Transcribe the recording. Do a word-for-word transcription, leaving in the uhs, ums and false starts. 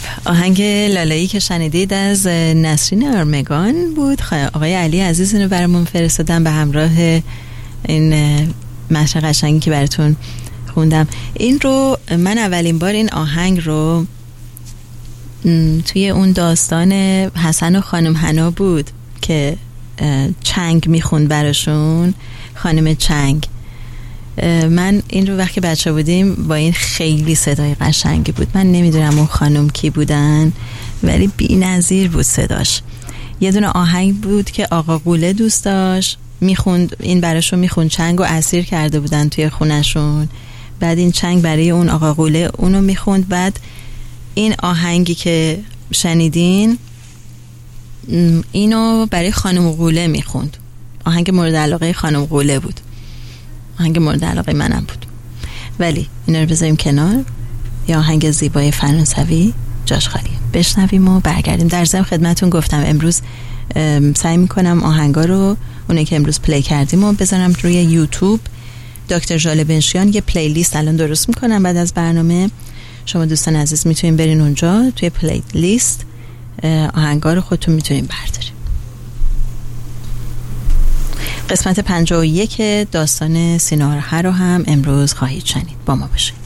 آهنگ لالایی که شنیدید از نسرین آرمگان بود. آقای علی عزیز اینو برامون فرستادن به همراه این متن قشنگی که براتون خوندم. این رو من اولین بار این آهنگ رو توی اون داستان حسن و خانم حنا بود که چنگ میخوند براشون، خانم چنگ. من این رو وقتی بچه بودیم با این خیلی صدای قشنگی بود. من نمیدونم اون خانم کی بودن ولی بی نظیر بود صداش. یه دونه آهنگ بود که آقا قوله دوست داشت میخوند، این براشون میخوند، چنگ رو اسیر کرده بودن توی خونشون، بعد این چنگ برای اون آقا قوله اونو میخوند، بعد این آهنگی که شنیدین اینو برای خانم قوله میخوند. آهنگ مورد علاقه خانم قوله بود، آهنگ مورد علاقه منم بود، ولی اینا رو بذاریم کنار. یا آهنگ زیبای فرانسوی جاش خالیه، بشنویم و برگردیم. در ضمن خدمتون گفتم امروز سعی میکنم آهنگا رو اونه که امروز پلی کردیم و بذارم روی یوتیوب. دکتر ژاله بنشیان یه پلی لیست الان درست میکنم بعد از برنامه. شما دوستان عزیز میتونین برین اونجا توی پلی لیست آهنگا رو خودتون میتونین بردارین. قسمت پنجاه و یک داستان سیناهه رو هم امروز خواهید شنید. با ما باشید.